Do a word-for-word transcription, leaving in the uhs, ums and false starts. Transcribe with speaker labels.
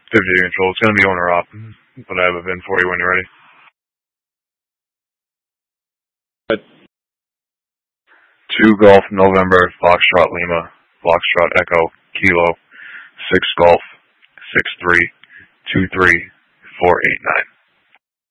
Speaker 1: fifty control. It's going to be owner op, but I have a V I N for you when you're ready.
Speaker 2: But
Speaker 1: two Golf November Foxtrot Lima Foxtrot Echo Kilo six Golf six three two three four eight nine.